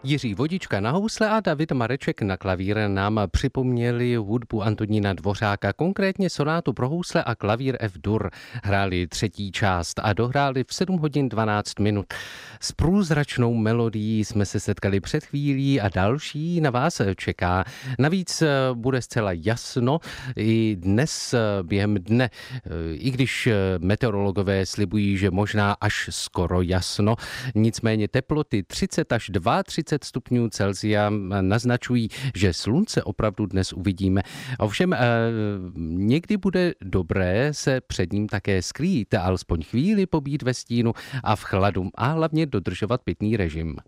Jiří Vodička na housle a David Mareček na klavír nám připomněli hudbu Antonína Dvořáka, konkrétně sonátu pro housle a klavír F-dur. Hráli třetí část a dohráli v 7 hodin 12 minut. S průzračnou melodií jsme se setkali před chvílí a další na vás čeká. Navíc bude zcela jasno i dnes během dne, i když meteorologové slibují, že možná až skoro jasno, nicméně teploty 30 až 32 stupňů Celsia naznačují, že slunce opravdu dnes uvidíme. Ovšem někdy bude dobré se před ním také skrýt, alespoň chvíli pobít ve stínu a v chladu a hlavně dodržovat pitný režim.